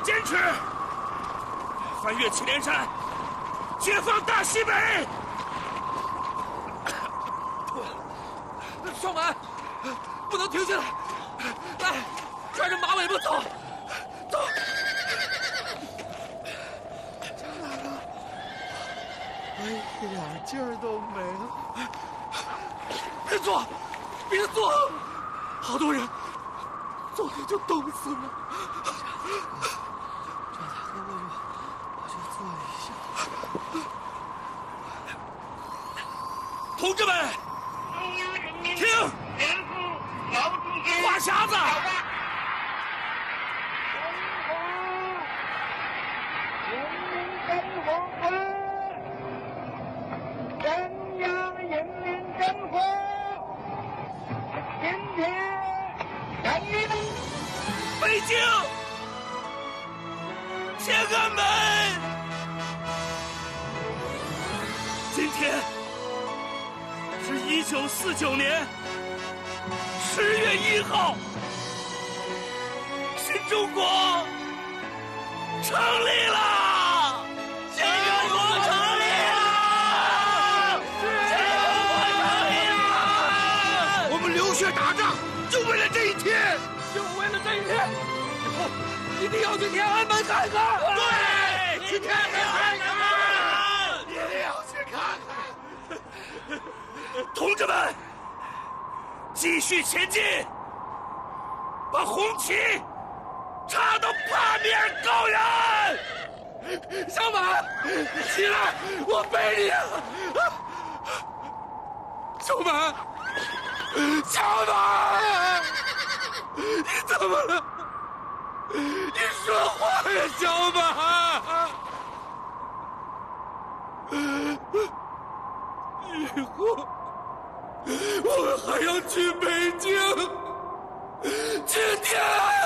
坚持，翻越祁连山，解放大西北。 少满，不能停下来，来，拽着马尾巴走，走。 江大哥，我一点劲儿都没了。 别坐，别坐，好多人坐着就冻死了。 张大哥，我就坐一下。 同志们，听，话匣子。北京天安门，今天是1949年10月1号，新中国成立了！新中国成立了！新中国成立了！我们流血打仗，就为了这一天。就为了这一天，以后一定要去天安门看看。对，去天安门看看，一定要去看看。同志们，继续前进，把红旗插到八面高原。小满，起来，我背你啊！小满，小满。你怎么了？你说话呀，小满！以后我们还要去北京，去天安门。